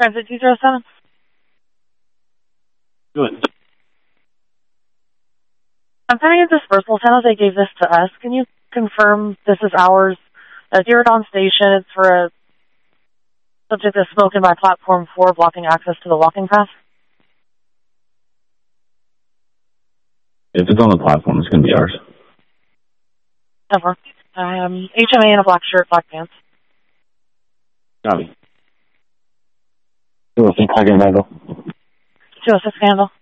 Transit 207. Good. I'm finding a dispersal channel. They gave this to us. Can you confirm this is ours? Diridon Station. It's for a subject that's spoken by Platform 4, blocking access to the walking path. If it's on the platform, it's going to be ours. Never. HMA in a black shirt, black pants. Copy. 206 handle. 206 handle.